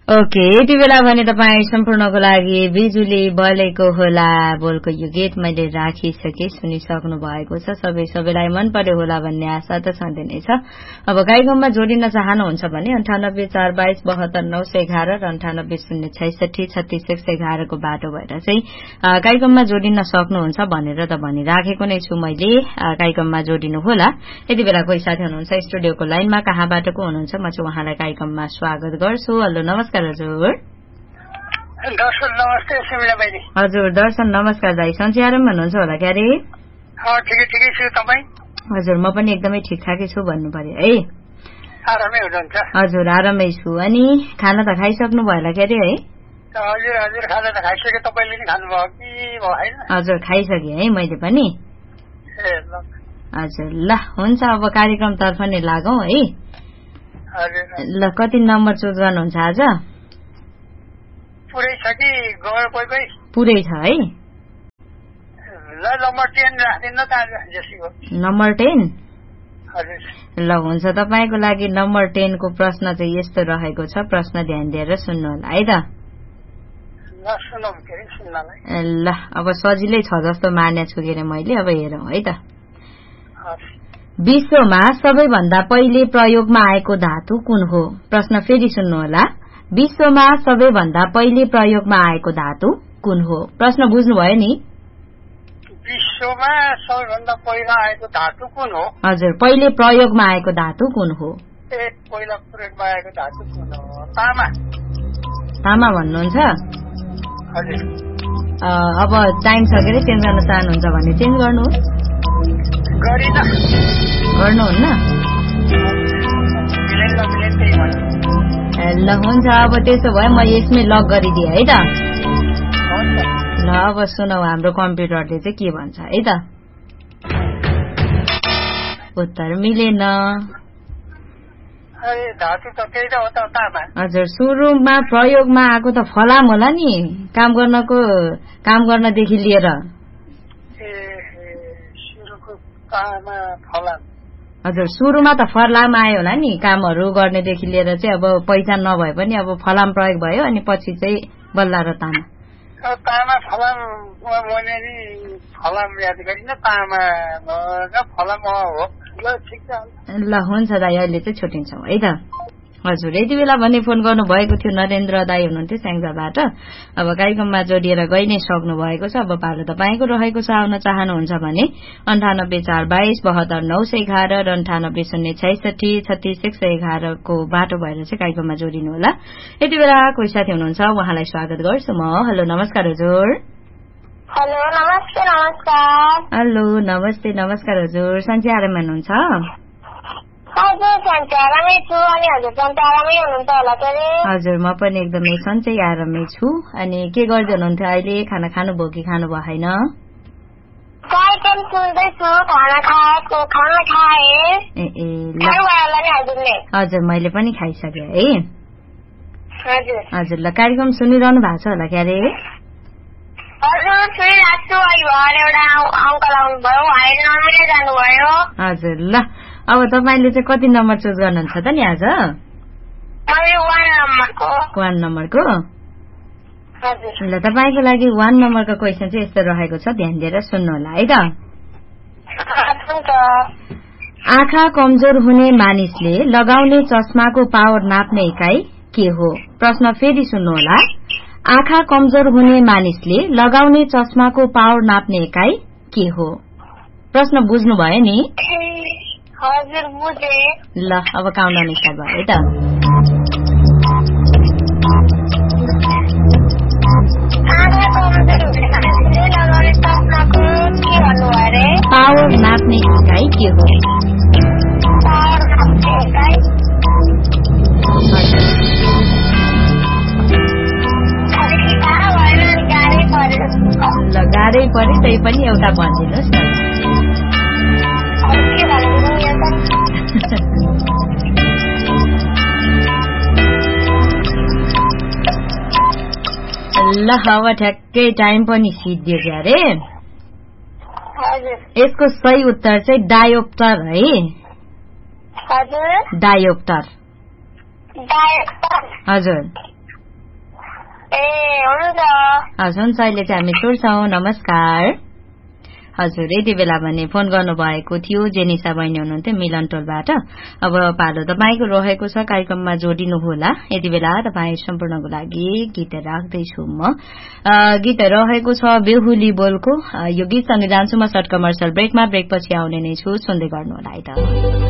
Okay, यति बेला भने तपाईँ सम्पूर्णको लागि बिजुली बलेको होला बोलको यो गीत मैले राखिसके सुनिसक्नु भएको छ। सबैलाई मन पर्यो होला भन्ने आशा त छँदै नै छ। अब कार्यक्रममा जोडिन चाहनुहुन्छ भने 9842729911 र 9806636611 को बाटो भएर चाहिँ कार्यक्रममा जोडिन सक्नुहुन्छ भनेर त भनिराखेको नै छु मैले। कार्यक्रममा जोडिनु होला। यति बेला कोही साथी हुनुहुन्छ स्टुडियोको लाइनमा, कहाँबाट को हुनुहुन्छ? म चाहिँ उहाँलाई कार्यक्रममा स्वागत गर्छु। हेलो, नमस्कार हजुर। दर्शन नमस्ते सुमिला बहिनी। हजुर दर्शन नमस्कार दाइ, सन्चै आराममा हुनुहुन्छ होला क्यारे? ठिकै छु। तपाईँ? हजुर म पनि एकदमै ठिकठाकै छु भन्नु पर्यो है। आरामै हुनुहुन्छ? हजुर आरामै छु। अनि खाना त खाइसक्नु भयो होला क्यारे है? हजुर खाना त खाइसके। तपाईँले नि खानुभयो कि भएन? हजुर खाइसके है मैले पनि। हजुर ल हुन्छ, अब कार्यक्रमतर्फ नै लागौं है। ल कति नम्बर चुज गर्नुहुन्छ आज? पुरै छ कि कोही? पुरै छ है। ल नम्बर 10 राख्दिनु त आज जसको। नम्बर 10? हजुर ल हुन्छ, तपाईको लागि नम्बर 10 को प्रश्न चाहिँ यस्तो रहेको छ। प्रश्न ध्यान दिएर सुन्नु होला है त। ल सुनौं के सुन्नलाई। ल अब सजिलै छ जस्तो माने छु के मैले। अब हेरौं है त। विश्वमा सबैभन्दा पहिले प्रयोगमा आएको धातु कुन हो? प्रश्न फेरि सुन्नु होला। विश्वमा सबैभन्दा पहिले प्रयोगमा आएको धातु कुन हो? प्रश्न बुझ्नुभयो नि? विश्वमा सबैभन्दा पहिला आएको धातु कुन हो? हजुर, पहिले प्रयोगमा आएको धातु कुन हो? पहिला प्रयोगमा आएको धातु कुन हो? तामा। तामा भन्नुहुन्छ? हजुर। अब टाइम सकेर चेन्ज गर्न चाहनुहुन्छ भने चेन्ज गर्नुहोस्। गर्नुहुन्न? ल हुन्छ, अब त्यसो भए म यसमै लक गरिदिएँ है त। ल अब सुनौ हाम्रो कम्प्युटरले चाहिँ के भन्छ है त। उत्तर मिलेन। हजुर, सुरुमा प्रयोगमा आएको त फलाम होला नि, काम गर्नदेखि लिएर। हजुर, सुरुमा त फलाम आयो होला नि, कामहरू गर्नेदेखि लिएर चाहिँ अब पहिचान नभए पनि अब फलाम प्रयोग भयो, अनि पछि चाहिँ बल्ला र तामा। फलाम याद गरिन, तामा फलाम हो। ल हुन्छ दाइ, अहिले चाहिँ छुट्टिन्छौँ है त। हजुर, यति बेला भने फोन गर्नु भएको थियो नरेन्द्र दाई हुनुहुन्थ्यो स्याङ्जाबाट। अब कार्यक्रममा जोडिएर गइ नै सक्नु भएको छ। अब पालो तपाईँको रहेको छ। आउन चाहनुहुन्छ भने 9842729911 र 9806636611 को बाटो भएर चाहिँ कार्यक्रममा जोडिनु होला। यति बेला कोही साथी हुनुहुन्छ, उहाँलाई स्वागत गर्छु म। हेलो नमस्कार हजुर। हेलो नमस्ते। नमस्कार। हेलो नमस्ते नमस्कार हजुर। सन्चै आराममा हुनुहुन्छ? हजुर म पनि एकदमै सन्चै आरामै छु। अनि के गर्दै हुनुहुन्थ्यो अहिले? खाना खानुभयो कि खानु भएन? हजुर मैले पनि खाइसकेँ है। हजुर ल कार्यक्रम सुनिरहनु भएको छ होला क्यारे? हजुर ल अब तपाईले चाहिँ कति नम्बर चुज गर्नुहुन्छ त नि आज? 1 नम्बरको। ल तपाईको लागि 1 नम्बरको क्वेशन चाहिँ यस्तो रहेको छ, ध्यान दिएर सुन्नु होला है त। आँखा कमजोर हुने मानिसले लगाउने चस्माको पावर नाप्ने इकाइ के हो? प्रश्न फेरि सुन्नु होला। आँखा कमजोर हुने मानिसले लगाउने चस्माको पावर नाप्ने इकाइ के हो? प्रश्न बुझ्नु भयो नि? हजुर बुझे। ल अब काउन्टडाउन स्टार्ट भयो है त। पावर नाप्ने इकाइ के हो? ल गाह्रै परे तै पनि एउटा भनिदिनुहोस् न। ल अब ठ्याक्कै टाइम पनि सिद्धियो क्यारे। यसको सही उत्तर चाहिँ डायोप्टर है। डायोप्टर। हजुर हुन्छ हस् हुन्छ अहिले चाहिँ हामी छोड्छौं नमस्कार हजुर यति बेला भने फोन गर्नुभएको थियो जेनिसा बहिनी हुनुहुन्थ्यो मिलनटोलबाट अब पालो तपाईको रहेको छ कार्यक्रममा जोडिनु होला यति बेला तपाई सम्पूर्णको लागि गीत राख्दैछु म गीत रहेको छ बेहुली बोलको यो गीत सँगै जान्छु म सर्ट कमर्सियल ब्रेकमा ब्रेकपछि आउने नै छु सुन्दै गर्नु होला है त